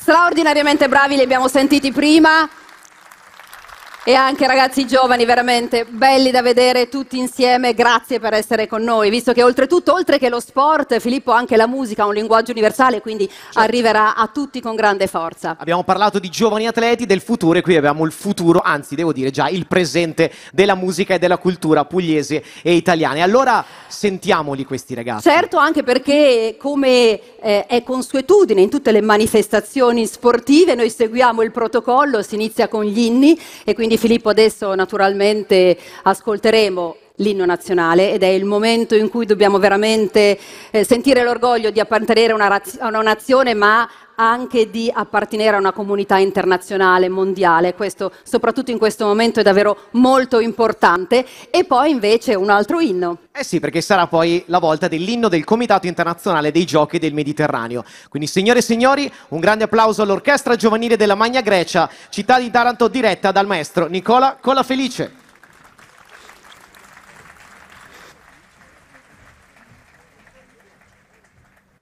straordinariamente bravi, li abbiamo sentiti prima. E anche ragazzi giovani veramente belli da vedere tutti insieme, grazie per essere con noi, visto che oltretutto, oltre che lo sport, Filippo, anche la musica ha un linguaggio universale, quindi arriverà a tutti con grande forza. Abbiamo parlato di giovani atleti, del futuro, e qui abbiamo il futuro, anzi devo dire già il presente della musica e della cultura pugliese e italiana. E allora sentiamoli questi ragazzi. Certo, anche perché come è consuetudine in tutte le manifestazioni sportive, noi seguiamo il protocollo, si inizia con gli inni e quindi Filippo adesso naturalmente ascolteremo l'inno nazionale ed è il momento in cui dobbiamo veramente sentire l'orgoglio di appartenere a una nazione, ma anche di appartenere a una comunità internazionale, mondiale. Questo, soprattutto in questo momento, è davvero molto importante. E poi invece un altro inno. Eh sì, perché sarà poi la volta dell'inno del Comitato Internazionale dei Giochi del Mediterraneo. Quindi, signore e signori, un grande applauso all'Orchestra Giovanile della Magna Grecia, città di Taranto, diretta dal maestro Nicola Colafelice.